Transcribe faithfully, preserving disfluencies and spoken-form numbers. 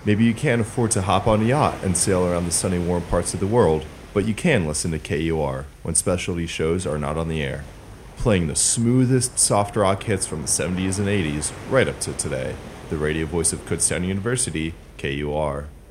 Maybe you can't afford to hop on a yacht and sail around the sunny, warm parts of the world, but you can listen to K U R when specialty shows are not on the air, playing the smoothest soft rock hits from the seventies and eighties right up to today. The radio voice of Kutztown University, K U R.